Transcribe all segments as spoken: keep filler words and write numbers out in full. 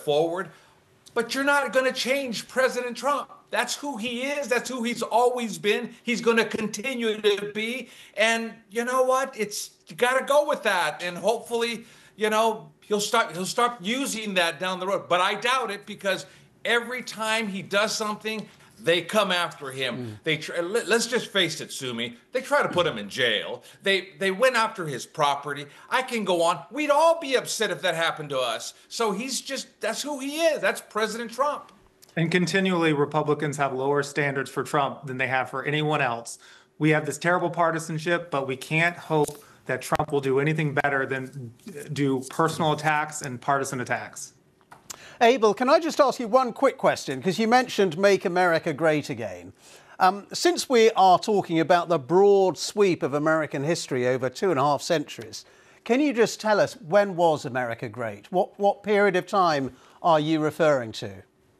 forward. But you're not going to change President Trump. That's who he is. That's who he's always been. He's going to continue to be. And you know what? It's you got to go with that. And hopefully, you know, he'll start he'll start using that down the road. But I doubt it, because every time he does something, they come after him. Mm. They try, let's just face it, Sumi. They try to put him in jail. They they went after his property. I can go on. We'd all be upset if that happened to us. So he's just, that's who he is. That's President Trump. And continually, Republicans have lower standards for Trump than they have for anyone else. We have this terrible partisanship, but we can't hope that Trump will do anything better than do personal attacks and partisan attacks. Abel, can I just ask you one quick question? Because you mentioned Make America Great Again. Um, since we are talking about the broad sweep of American history over two and a half centuries, can you just tell us, when was America great? What, what period of time are you referring to?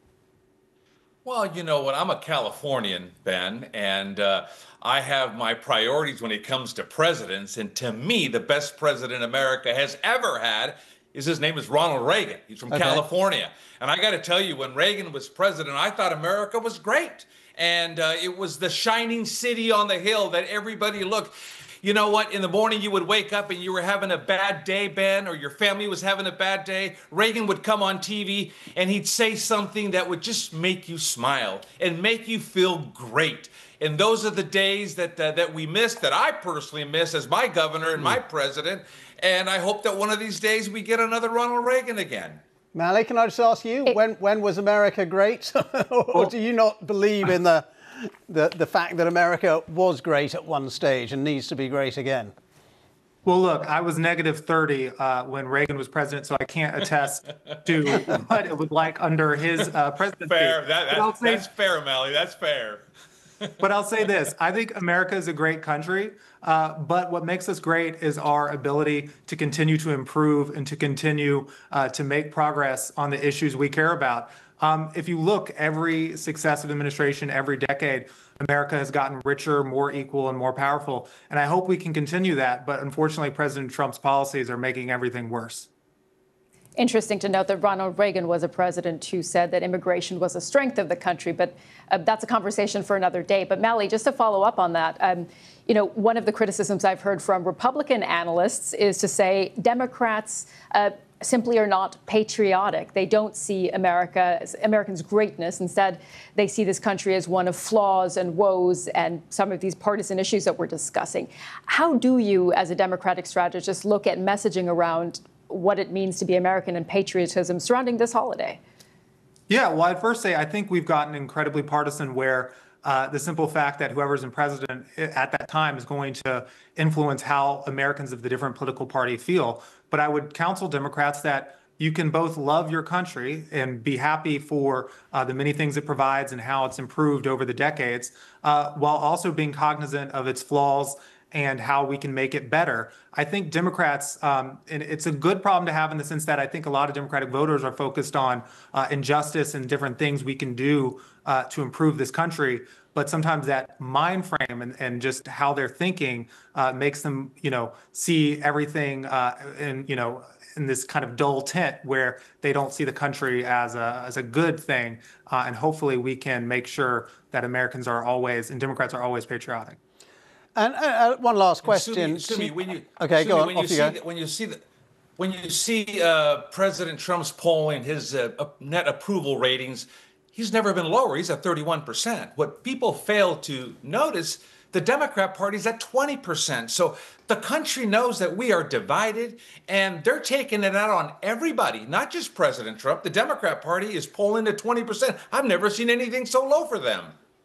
Well, you know what? I'm a Californian, Ben, and uh, I have my priorities when it comes to presidents. And to me, the best president America has ever had is his name is Ronald Reagan. He's from okay. California. And I got to tell you, when Reagan was president, I thought America was great. And uh, it was the shining city on the hill that everybody looked. You know what? In the morning, you would wake up and you were having a bad day, Ben, or your family was having a bad day. Reagan would come on T V and he'd say something that would just make you smile and make you feel great. And those are the days that uh, that we miss, that I personally miss as my governor and my president. And I hope that one of these days we get another Ronald Reagan again. Mally, can I just ask you, when when was America great? Or do you not believe in the, the the fact that America was great at one stage and needs to be great again? Well, look, I was negative thirty uh, when Reagan was president, so I can't attest to what it was like under his uh, presidency. Fair. That, that, say, that's fair, Mally. That's fair. But I'll say this. I think America is a great country, uh, but what makes us great is our ability to continue to improve and to continue uh, to make progress on the issues we care about. Um, if you look, every successive administration, every decade, America has gotten richer, more equal, and more powerful. And I hope we can continue that. But unfortunately, President Trump's policies are making everything worse. Interesting to note that Ronald Reagan was a president who said that immigration was a strength of the country, but uh, that's a conversation for another day. But Mally, just to follow up on that, um, you know, one of the criticisms I've heard from Republican analysts is to say Democrats uh, simply are not patriotic. They don't see America, Americans' greatness. Instead, they see this country as one of flaws and woes and some of these partisan issues that we're discussing. How do you, as a Democratic strategist, look at messaging around what it means to be American and patriotism surrounding this holiday? Yeah, well, I'd first say I think we've gotten incredibly partisan, where uh, the simple fact that whoever's in president at that time is going to influence how Americans of the different political party feel. But I would counsel Democrats that you can both love your country and be happy for uh, the many things it provides and how it's improved over the decades, uh, while also being cognizant of its flaws and how we can make it better. I think Democrats, um, and it's a good problem to have in the sense that I think a lot of Democratic voters are focused on uh, injustice and different things we can do uh, to improve this country. But sometimes that mind frame and, and just how they're thinking uh, makes them, you know, see everything uh, in, you know, in this kind of dull tint where they don't see the country as a as a good thing. Uh, and hopefully we can make sure that Americans are always, and Democrats are always, patriotic. And uh, one last question. Sumi, Sumi, when you, okay, Sumi, go on. When Off you, you see go. the, when you see the, when you see uh, President Trump's polling, his uh, net approval ratings, he's never been lower. He's at thirty-one percent. What people fail to notice, the Democrat Party's at twenty percent. So the country knows that we are divided, and they're taking it out on everybody, not just President Trump. The Democrat Party is polling at twenty percent. I've never seen anything so low for them.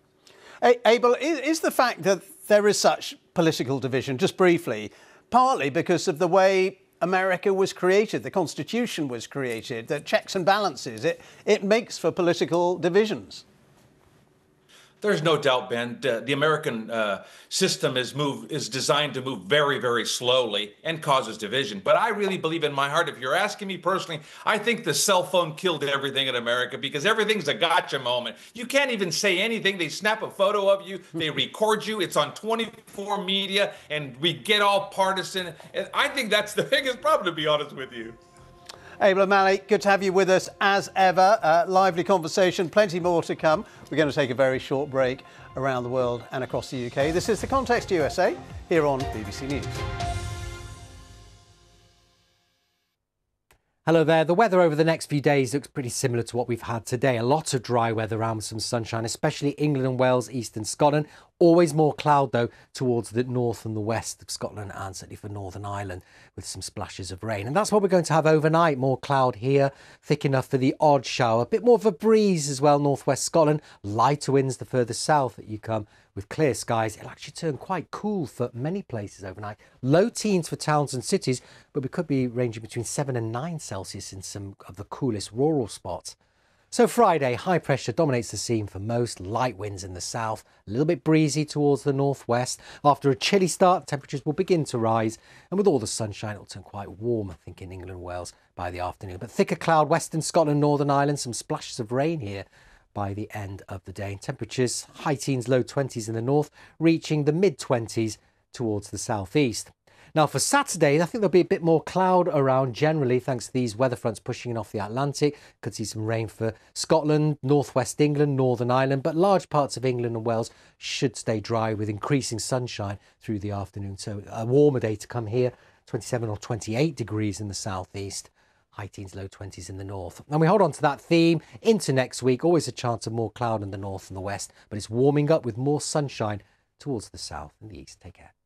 Hey, Abel, is, is the fact that there is such political division, just briefly, partly because of the way America was created, the Constitution was created, the checks and balances, it, it makes for political divisions? There's no doubt, Ben. Uh, the American uh, system is move is designed to move very, very slowly and causes division. But I really believe in my heart, if you're asking me personally, I think the cell phone killed everything in America, because everything's a gotcha moment. You can't even say anything. They snap a photo of you. They record you. It's on twenty-four media, and we get all partisan. And I think that's the biggest problem, to be honest with you. Abel and Mally, good to have you with us as ever. Uh, lively conversation, plenty more to come. We're going to take a very short break around the world and across the U K. This is The Context U S A here on B B C News. Hello there. The weather over the next few days looks pretty similar to what we've had today. A lot of dry weather around with some sunshine, especially England and Wales, eastern Scotland. Always more cloud, though, towards the north and the west of Scotland and certainly for Northern Ireland with some splashes of rain. And that's what we're going to have overnight. More cloud here, thick enough for the odd shower. A bit more of a breeze as well, northwest Scotland. Lighter winds the further south that you come. With clear skies, it'll actually turn quite cool for many places overnight. Low teens for towns and cities, but we could be ranging between seven and nine Celsius in some of the coolest rural spots. So Friday, high pressure dominates the scene for most. Light winds in the south, a little bit breezy towards the northwest. After a chilly start, temperatures will begin to rise. And with all the sunshine, it'll turn quite warm, I think, in England and Wales by the afternoon. But thicker cloud, western Scotland, Northern Ireland, some splashes of rain here by the end of the day. Temperatures high teens, low twenties in the north, reaching the mid twenties towards the southeast. Now for Saturday, I think there'll be a bit more cloud around generally thanks to these weather fronts pushing in off the Atlantic. Could see some rain for Scotland, northwest England, Northern Ireland, but large parts of England and Wales should stay dry with increasing sunshine through the afternoon. So a warmer day to come here, twenty-seven or twenty-eight degrees in the southeast. High teens, low twenties in the north. And we hold on to that theme into next week. Always a chance of more cloud in the north and the west, but it's warming up with more sunshine towards the south and the east. Take care.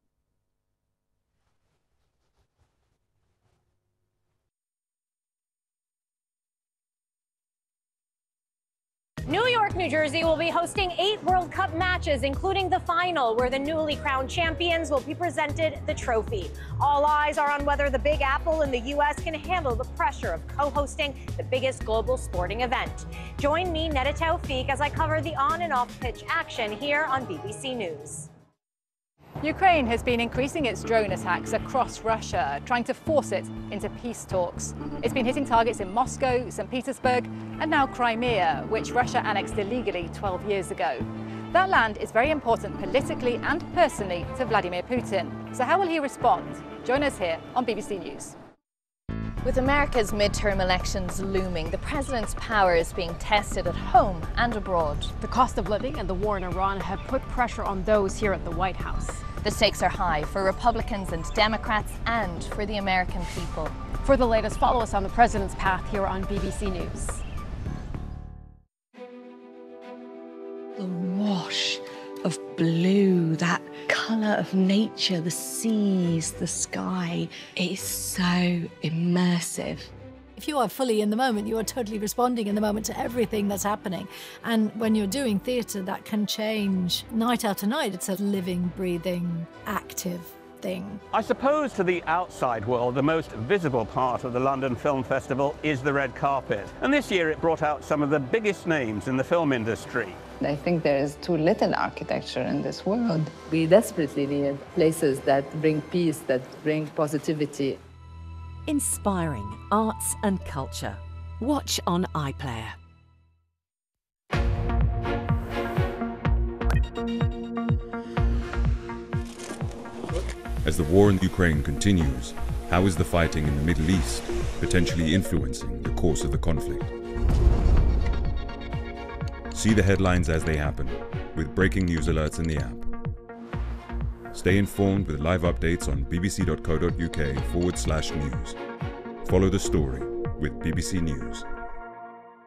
New York, New Jersey will be hosting eight World Cup matches, including the final, where the newly crowned champions will be presented the trophy. All eyes are on whether the Big Apple in the U S can handle the pressure of co-hosting the biggest global sporting event. Join me, Neda Tawfiq, as I cover the on and off pitch action here on B B C News. Ukraine has been increasing its drone attacks across Russia, trying to force it into peace talks. It's been hitting targets in Moscow, Saint Petersburg, and now Crimea, which Russia annexed illegally twelve years ago. That land is very important politically and personally to Vladimir Putin. So how will he respond? Join us here on B B C News. With America's midterm elections looming, the president's power is being tested at home and abroad. The cost of living and the war in Iran have put pressure on those here at the White House. The stakes are high for Republicans and Democrats and for the American people. For the latest, follow us on the president's path here on B B C News. The wash of blue, that colour of nature, the seas, the sky, it is so immersive. If you are fully in the moment, you are totally responding in the moment to everything that's happening. And when you're doing theatre, that can change night after night. It's a living, breathing, active thing. I suppose to the outside world, the most visible part of the London Film Festival is the red carpet. And this year it brought out some of the biggest names in the film industry. I think there is too little architecture in this world. We desperately need places that bring peace, that bring positivity. Inspiring arts and culture. Watch on iPlayer. As the war in Ukraine continues, how is the fighting in the Middle East potentially influencing the course of the conflict? See the headlines as they happen, with breaking news alerts in the app. Stay informed with live updates on bbc.co.uk forward slash news. Follow the story with B B C News.